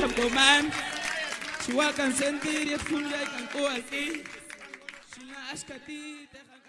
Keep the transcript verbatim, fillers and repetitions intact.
chamcoman. Chihuacan sentir y es full ya y canco aquí. China ashkati,